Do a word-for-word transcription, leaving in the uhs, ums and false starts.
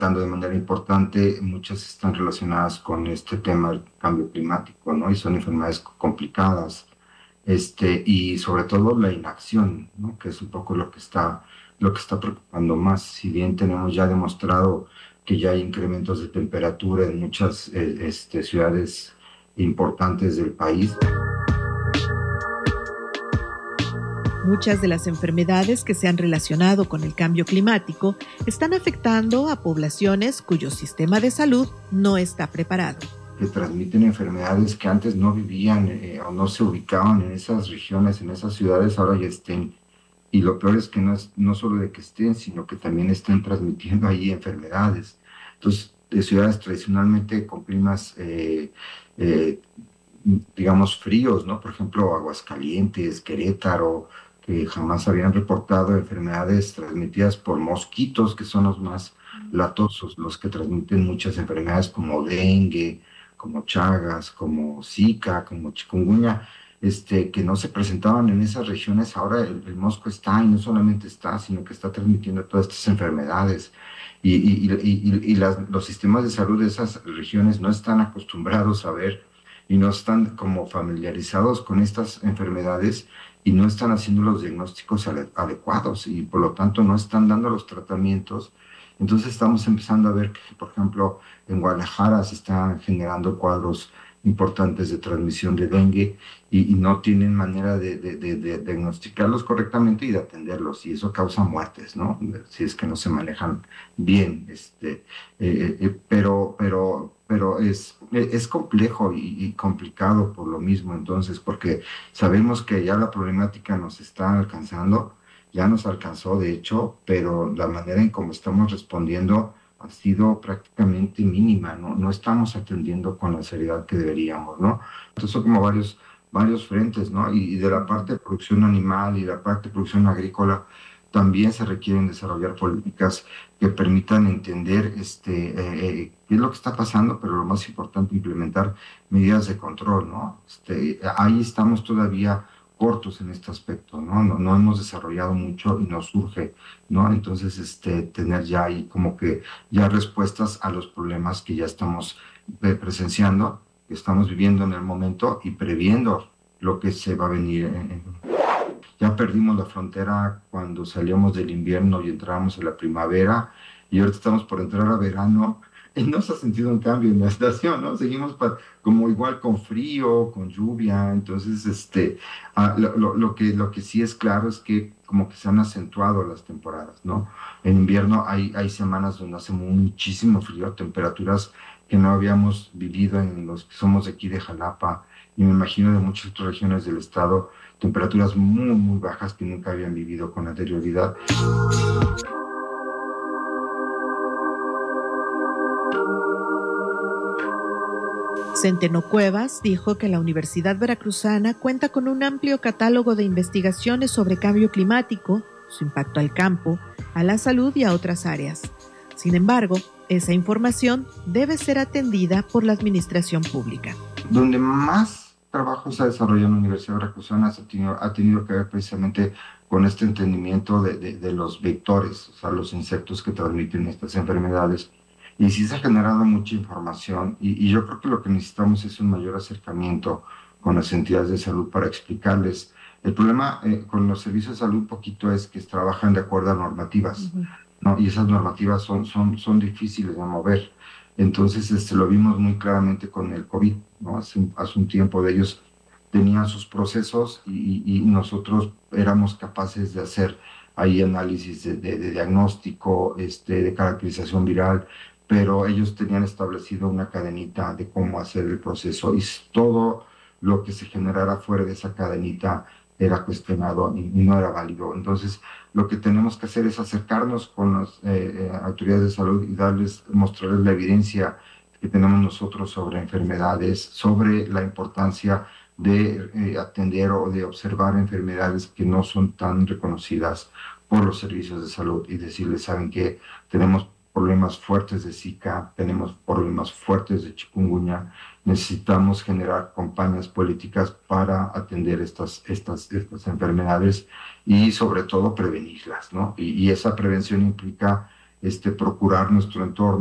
afectando de manera importante, muchas están relacionadas con este tema del cambio climático, ¿no? Y son enfermedades complicadas, este, y sobre todo la inacción, ¿no? Que es un poco lo que está, lo que está preocupando más. Si bien tenemos ya demostrado que ya hay incrementos de temperatura en muchas eh, este, ciudades importantes del país. Muchas de las enfermedades que se han relacionado con el cambio climático están afectando a poblaciones cuyo sistema de salud no está preparado. Que transmiten enfermedades que antes no vivían eh, o no se ubicaban en esas regiones, en esas ciudades, ahora ya estén. Y lo peor es que no es no solo de que estén, sino que también estén transmitiendo ahí enfermedades. Entonces, de ciudades tradicionalmente con climas, eh, eh, digamos, fríos, ¿no? Por ejemplo, Aguascalientes, Querétaro, que jamás habían reportado enfermedades transmitidas por mosquitos, que son los más latosos, los que transmiten muchas enfermedades como dengue, como Chagas, como Zika, como chikungunya, este, que no se presentaban en esas regiones. Ahora el, el mosco está y no solamente está, sino que está transmitiendo todas estas enfermedades. Y, y, y, y, y las, los sistemas de salud de esas regiones no están acostumbrados a ver y no están como familiarizados con estas enfermedades y no están haciendo los diagnósticos adecuados y por lo tanto no están dando los tratamientos. Entonces estamos empezando a ver que, por ejemplo, en Guadalajara se están generando cuadros importantes de transmisión de dengue y, y no tienen manera de, de, de, de, diagnosticarlos correctamente y de atenderlos, y eso causa muertes, ¿no? Si es que no se manejan bien, este, eh, eh, pero, pero, pero es, es complejo y, y complicado por lo mismo, entonces, porque sabemos que ya la problemática nos está alcanzando, ya nos alcanzó de hecho, pero la manera en cómo estamos respondiendo ha sido prácticamente mínima, ¿no? No estamos atendiendo con la seriedad que deberíamos, ¿no? Entonces son como varios, varios frentes, ¿no? Y, y de la parte de producción animal y la parte de producción agrícola también se requieren desarrollar políticas que permitan entender este, eh, eh, qué es lo que está pasando, pero lo más importante, implementar medidas de control, ¿no? Este, ahí estamos todavía cortos en este aspecto, ¿no? No, no hemos desarrollado mucho y nos surge, ¿no? Entonces, este, tener ya ahí como que ya respuestas a los problemas que ya estamos eh, presenciando, que estamos viviendo en el momento y previendo lo que se va a venir. En, en. Ya perdimos la frontera cuando salíamos del invierno y entrábamos a la primavera, y ahorita estamos por entrar a verano y no se ha sentido un cambio en la estación, ¿no? Seguimos pa, como igual con frío, con lluvia. Entonces, este, ah, lo, lo, lo, que, lo que sí es claro es que como que se han acentuado las temporadas, ¿no? En invierno hay, hay semanas donde hace muchísimo frío, temperaturas que no habíamos vivido en los que somos de aquí de Jalapa, y me imagino de muchas otras regiones del estado, temperaturas muy, muy bajas que nunca habían vivido con anterioridad. Centeno Cuevas dijo que la Universidad Veracruzana cuenta con un amplio catálogo de investigaciones sobre cambio climático, su impacto al campo, a la salud y a otras áreas. Sin embargo, esa información debe ser atendida por la administración pública. Donde más trabajo se ha desarrollado en la Universidad Veracruzana ha tenido, ha tenido que ver precisamente con este entendimiento de, de, de los vectores, o sea, los insectos que transmiten estas enfermedades. Y sí se ha generado mucha información, y, y yo creo que lo que necesitamos es un mayor acercamiento con las entidades de salud para explicarles. El problema eh, con los servicios de salud un poquito es que trabajan de acuerdo a normativas, uh-huh. ¿no? Y esas normativas son, son, son difíciles de mover. Entonces, este, lo vimos muy claramente con el COVID, ¿no? Hace, hace un tiempo de ellos tenían sus procesos y, y nosotros éramos capaces de hacer ahí análisis de, de, de diagnóstico, este, de caracterización viral, pero ellos tenían establecido una cadenita de cómo hacer el proceso, y todo lo que se generara fuera de esa cadenita era cuestionado y, y no era válido. Entonces, lo que tenemos que hacer es acercarnos con las eh, autoridades de salud y darles, mostrarles la evidencia que tenemos nosotros sobre enfermedades, sobre la importancia de eh, atender o de observar enfermedades que no son tan reconocidas por los servicios de salud, y decirles, saben que tenemos problemas fuertes de Zika, tenemos problemas fuertes de chikungunya, necesitamos generar campañas políticas para atender estas, estas, estas enfermedades y sobre todo prevenirlas, ¿no? Y, y esa prevención implica este, procurar nuestro entorno